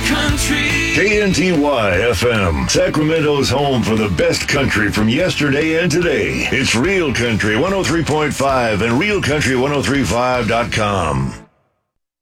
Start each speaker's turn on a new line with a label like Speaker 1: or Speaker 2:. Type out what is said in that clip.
Speaker 1: country.
Speaker 2: KNTY FM, Sacramento's home for the best country from yesterday and today. It's Real Country 103.5 and realcountry1035.com.